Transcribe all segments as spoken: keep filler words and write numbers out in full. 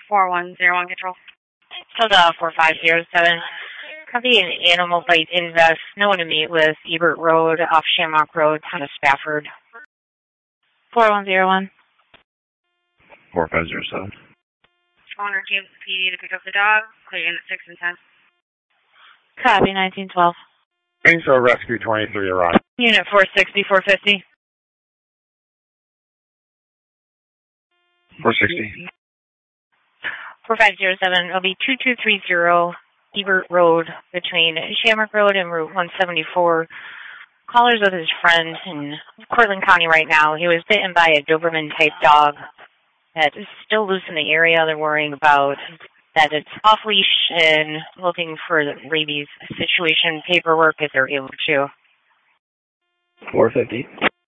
four one zero one control. So the four five zero seven. Copy an animal bite invest. No one to meet with. Ebert Road, off Shamrock Road, town of Spafford. four one zero one. four five zero seven. Owner came to P D to pick up the dog. Clear unit six and ten. Copy nineteen twelve. Greenville Rescue twenty-three arrived. Unit four sixty, four fifty. four sixty. four five zero seven. It'll be two two three zero Ebert Road between Shamrock Road and Route one seventy-four. Caller's with his friend in Cortland County right now. He was bitten by a Doberman-type dog that is still loose in the area. They're worrying about that it's off-leash and looking for the rabies situation paperwork if they're able to. four fifty.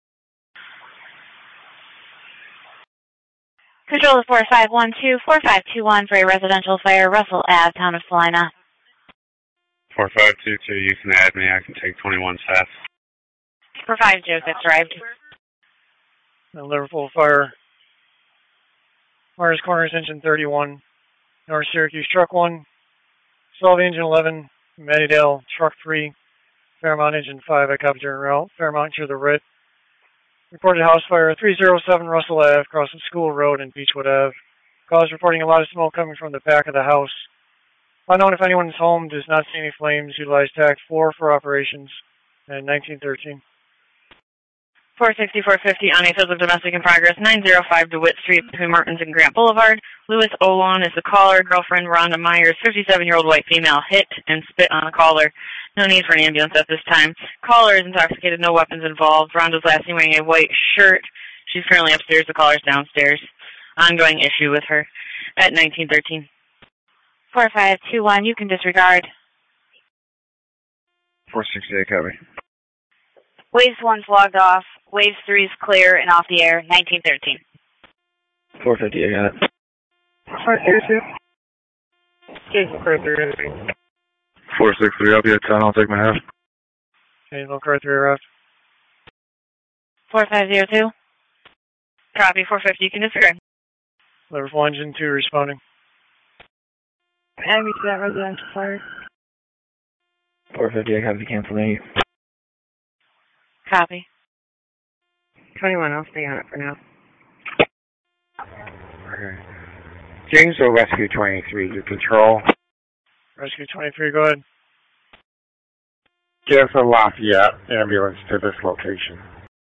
Control four five one two, four five two one for a residential fire, Russell Ave, town of Salina. four five two two, you can add me. I can take twenty-one South. four five zero six arrived. Liverpool Fire. Myers Corners, engine thirty-one. North Syracuse, truck one. Solve engine eleven. Mattydale, truck three. Fairmont, engine five. I copied your route. Fairmont to the red. Reported house fire three oh seven Russell Ave, crossing School Road and Beechwood Ave. Cause reporting a lot of smoke coming from the back of the house. Unknown if anyone's home, does not see any flames. Utilize tax four for operations. And nineteen thirteen. four sixty, four fifty on a field of domestic in progress, nine oh five DeWitt Street between Martins and Grant Boulevard. Lewis Olon is the caller. Girlfriend Rhonda Myers, fifty-seven-year-old white female, hit and spit on the caller. No need for an ambulance at this time. Caller is intoxicated, no weapons involved. Rhonda's last seen wearing a white shirt. She's currently upstairs. The caller's downstairs. Ongoing issue with her at nineteen thirteen. four five two one, you can disregard. four sixty-eight, copy. Waves one's logged off. Waves three is clear and off the air. nineteen thirteen. four fifty, I got it. four sixty-two. Jason Carter. four six three, I'll be at ten. I'll take my half. Jason Carter arrived. four five zero two. Copy, four fifty, you can disregard. Liverpool engine two responding. Add me to that residential fire. four fifty, I have to cancel me. Copy. twenty-one, I'll stay on it for now. Okay. Janesville Rescue twenty-three, to control. Rescue twenty-three, go ahead. Give a Lafayette ambulance to this location.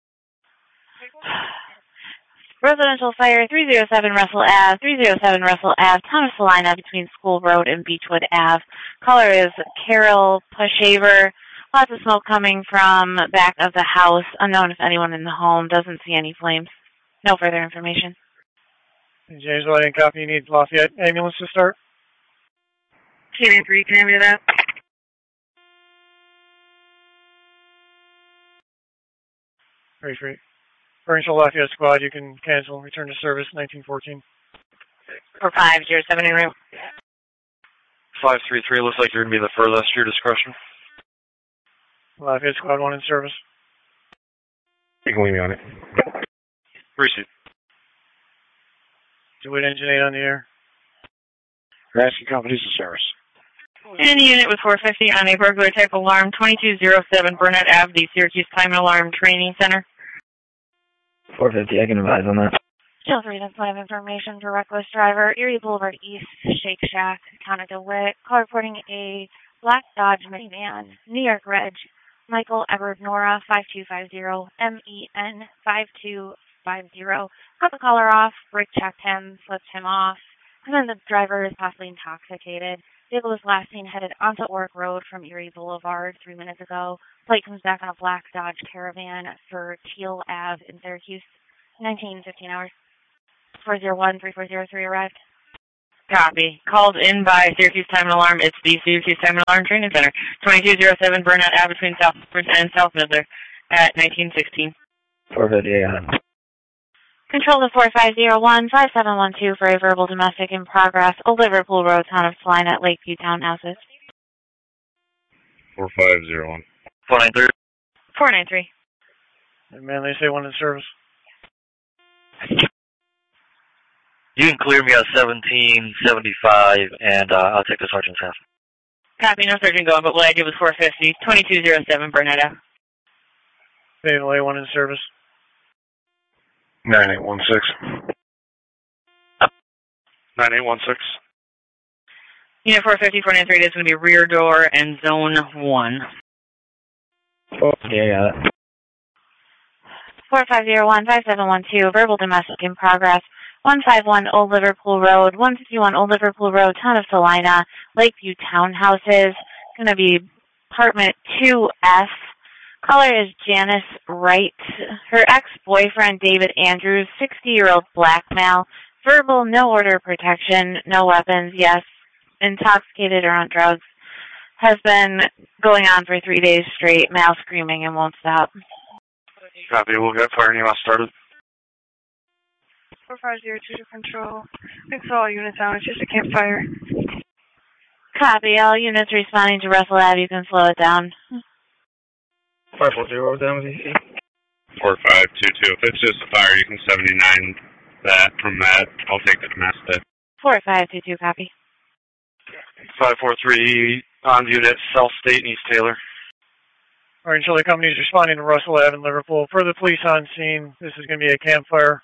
Residential fire, three oh seven Russell Ave, three oh seven Russell Ave, town of Salina, between School Road and Beechwood Ave. Caller is Carol Pushaver. Lots of smoke coming from back of the house. Unknown if anyone in the home. Doesn't see any flames. No further information. James, I didn't copy. You need Lafayette ambulance to start? K V three, can I do that? Very free. Provincial Lafayette squad, you can cancel. Return to service, nineteen fourteen. four five zero seven in route. five three three, looks like you're going to be the furthest. Your discretion. Lafayette squad one in service. You can leave me on it. Receive. DeWitt engine eight on the air. Rescue companies in service. And the unit was four fifty on a burglar type alarm, twenty-two oh seven Burnett Ave, the Syracuse Time and Alarm Training Center. four fifty, I can advise on that. Still three to five information for reckless driver, Erie Boulevard East, Shake Shack, town of DeWitt. Call reporting a black Dodge minivan, New York Reg, Michael Edward Nora, five two five zero, M E N five two five zero. Cut the caller off, brake checked him, flipped him off, and then the driver is possibly intoxicated. Vehicle was last seen headed onto Orrick Road from Erie Boulevard three minutes ago. Plate comes back on a black Dodge Caravan for Teal Ave in Syracuse. nineteen fifteen hours. four zero one, three four zero three arrived. Copy. Called in by Syracuse Time and Alarm. It's the Syracuse Time and Alarm Training Center. twenty-two oh seven Burnett Ave between South and South Midler at nineteen sixteen. four fifty, I got it. Control to four five zero one, five seven one two for a verbal domestic in progress. Old Liverpool Road, town of Salina at Lakeview Townhouses. four five zero one. four nine three. four nine three. Man, they say one in service. You can clear me at seventeen seventy-five, and uh, I'll take the sergeant's half. Copy, no sergeant going, but what I did was four fifty, twenty-two oh seven, Bernetta. Naval A one in service. nine eight one six. nine eight one six. Unit four fifty, four ninety-three is going to be rear door and zone one. Oh, yeah, got it. four five zero one five seven one two, verbal domestic in progress. one five one Old Liverpool Road, one fifty-one Old Liverpool Road, Town of Salina, Lakeview Townhouses. Going to be apartment two F. Caller is Janice Wright. Her ex-boyfriend, David Andrews, sixty-year-old black male. Verbal, no order of protection, no weapons, yes. Intoxicated or on drugs. Has been going on for three days straight, male screaming and won't stop. Copy, we'll get fire and E M S started. four five zero two to control. Thanks all units down. It's just a campfire. Copy. All units responding to Russell Ave. You can slow it down. five four zero, down with E C. four five two two. If it's just a fire, you can seventy-nine that from that. I'll take the domestic. four five two two, copy. five four three on unit, South State and East Taylor. All right, utility company is responding to Russell Ave in Liverpool. Further police on scene. This is going to be a campfire.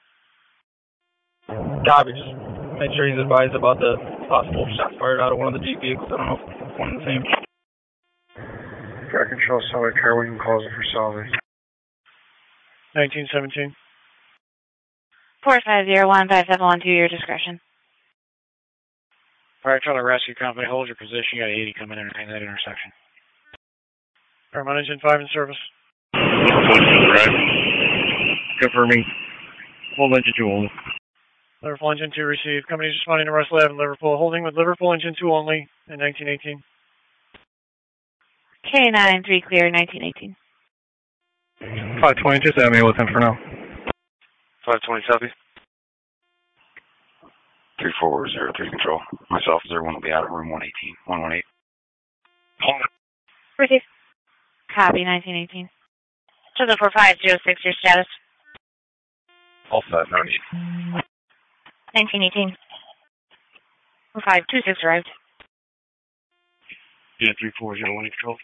Copy, just make sure he's advised about the possible shots fired out of one of the Jeep vehicles. I don't know if it's one and the same. Fire control, solid car, we can close it for solid. nineteen seventeen. four five zero one five seven one two, your discretion. Fire Trailer Rescue Company, hold your position. You got eighty coming in at that intersection. Paramount Engine five in service. Right. Confirming. Hold engine two only. Liverpool Engine two received. Company is responding to Russell Ave in Liverpool. Holding with Liverpool Engine two only in nineteen eighteen. K nine three clear, nineteen eighteen. five twenty, just add me with him for now. five twenty copy. three four zero three control. Myself, zero one will be out of room one eighteen. one one eight. Receive. Copy, nineteen eighteen. Triple four five zero six, your status. All set, no need. nineteen eighteen. four five two six arrived. Unit three four zero one control.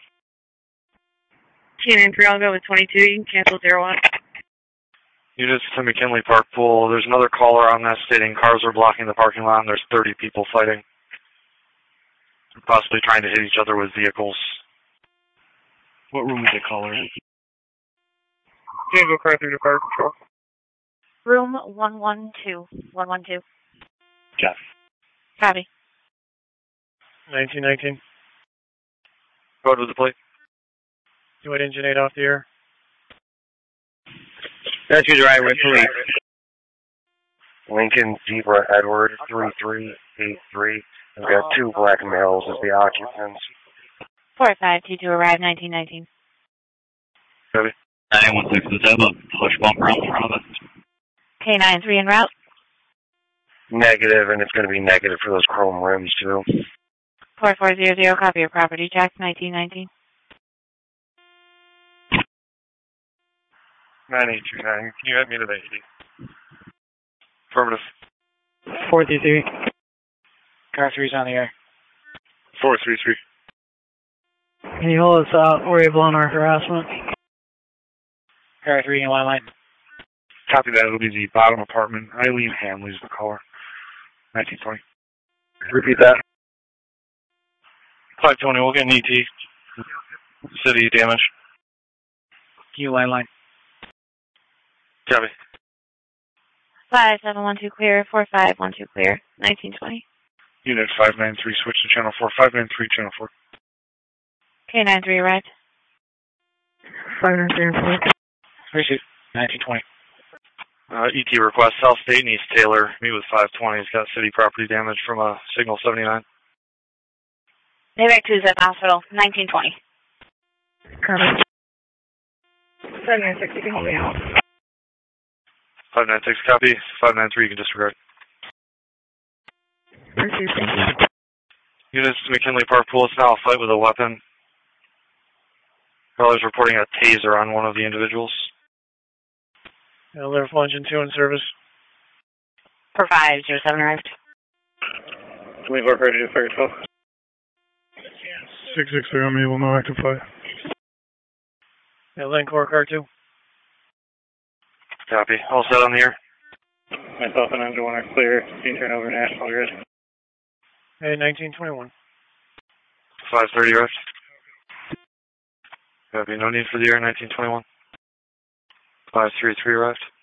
K nine three, I'll go with twenty-two. You can cancel zero one. Units to McKinley Park Pool. There's another caller on that stating cars are blocking the parking lot and there's thirty people fighting. Possibly trying to hit each other with vehicles. What room is the caller in? Tango car through to fire control. Room one one two. one one two. Jeff. Copy. nineteen nineteen. Go to the plate. Do it engine eight off the air. That's your driver, police. Lincoln Zebra Edward three three eight three. We've got two black males as the occupants. four five two two arrived, nineteen nineteen. Copy. nine one six, let's have a push bumper out in front of us. K nine three en route. Negative, and it's going to be negative for those chrome rims, too. four four zero zero, copy your property check, nineteen nineteen. nine eight two nine. Can you add me to the eighty? Affirmative. four three three. Car three's on the air. four three three. Can you hold us out? We're able on our harassment. Car three in line line. Copy that. It'll be the bottom apartment. Eileen Hanley's the caller. nineteen twenty. Repeat that. five twenty. We'll get an E T. City damage. Q line line. Copy. five seven one two clear, four five one two clear, nineteen twenty. Unit five nine three, switch to channel four. five nine three, channel four. K nine three arrived. five nine three and four. Receive. nineteen twenty. Uh, E T request, South State and East Taylor. Meet with five twenty. He's got city property damage from a signal seventy-nine. Navec two's at the hospital, nineteen twenty. Copy. seven nine six, you can hold me out. five nine six, copy. five nine three, you can disregard. Receive, thank you. Units to McKinley Park Pool. It's now a fight with a weapon. Caller's reporting a taser on one of the individuals. Uh, Liverpool Engine two in service. For five zero seven arrived. Leave work ready to fire twelve. six six three, I'm able, no active five. Yeah, Lincor car two. Copy. All set on the air. Myself and Engine one are clear. You turn over National Grid. Hey, nineteen twenty-one. five thirty arrived. Copy. No need for the air, nineteen twenty-one. five three three arrived.